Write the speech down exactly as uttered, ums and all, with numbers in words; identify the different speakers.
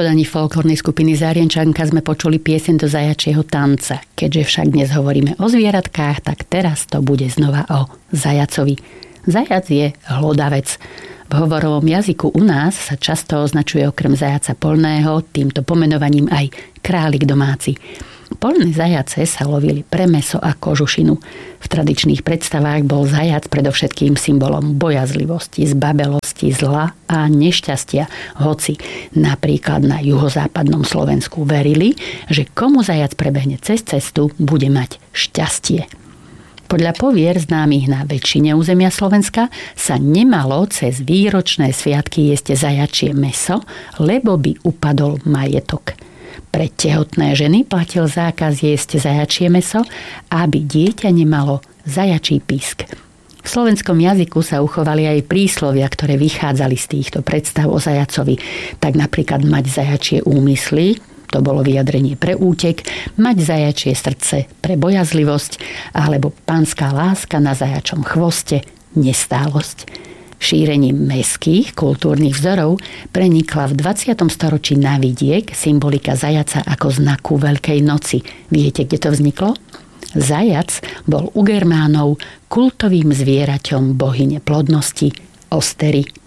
Speaker 1: podaní folklórnej skupiny Zarienčanka sme počuli pieseň do zajačieho tanca. Keďže však dnes hovoríme o zvieratkách, tak teraz to bude znova o zajacovi. Zajac je hlodavec. V hovorovom jazyku u nás sa často označuje okrem zajaca poľného týmto pomenovaním aj králik domáci. Poľné zajace sa lovili pre mäso a kožušinu. V tradičných predstavách bol zajac predovšetkým symbolom bojazlivosti, zbabelosti, zla a nešťastia. Hoci napríklad na juhozápadnom Slovensku verili, že komu zajac prebehne cez cestu, bude mať šťastie. Podľa povier známych na väčšine územia Slovenska sa nemalo cez výročné sviatky jesť zajačie mäso, lebo by upadol majetok. Pre tehotné ženy platil zákaz jesť zajačie mäso, aby dieťa nemalo zajačí písk. V slovenskom jazyku sa uchovali aj príslovia, ktoré vychádzali z týchto predstav o zajacovi. Tak napríklad mať zajačie úmysly, to bolo vyjadrenie pre útek, mať zajačie srdce pre bojazlivosť, alebo panská láska na zajačom chvoste, nestálosť. Šírením mestských kultúrnych vzorov prenikla v dvadsiatom storočí na vidiek symbolika zajaca ako znaku Veľkej noci. Viete, kde to vzniklo? Zajac bol u Germánov kultovým zvieraťom bohyne plodnosti Ostery